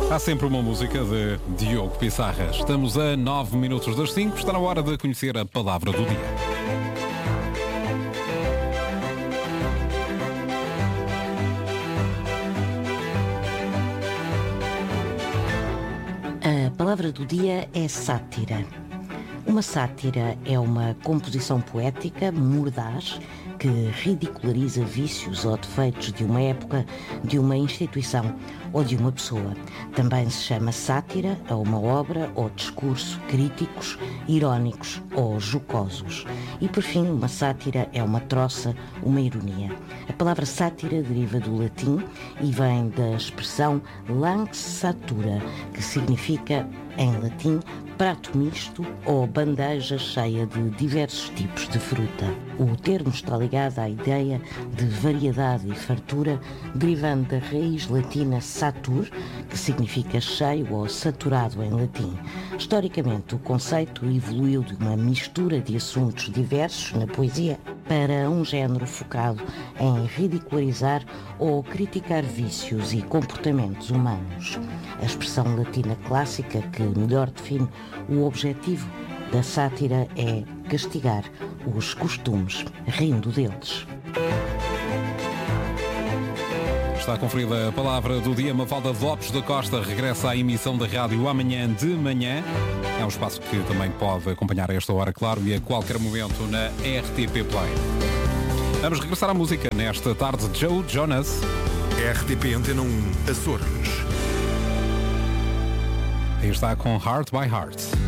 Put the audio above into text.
Há sempre uma música de Diogo Pissarra. Estamos a 9 minutos das 5. Está na hora de conhecer a palavra do dia. A palavra do dia é sátira. Uma sátira é uma composição poética mordaz que ridiculariza vícios ou defeitos de uma época, de uma instituição ou de uma pessoa. Também se chama sátira a uma obra ou discurso críticos, irónicos ou jocosos. E por fim, uma sátira é uma troça, uma ironia. A palavra sátira deriva do latim e vem da expressão lanxatura, que significa, em latim, prato misto ou bandeja cheia de diversos tipos de fruta. O termo está ligado à ideia de variedade e fartura, derivando da raiz latina satur, que significa cheio ou saturado em latim. Historicamente, o conceito evoluiu de uma mistura de assuntos diversos na poesia para um género focado em ridicularizar ou criticar vícios e comportamentos humanos. A expressão latina clássica que melhor define o objetivo da sátira é castigar os costumes, rindo deles. Está conferida a palavra do dia. Mafalda Lopes da Costa regressa à emissão da rádio amanhã de manhã. É um espaço que também pode acompanhar a esta hora, claro, e a qualquer momento na RTP Play. Vamos regressar à música nesta tarde de Joe Jonas. RTP Antena 1, Açores. Aí está com Heart by Heart.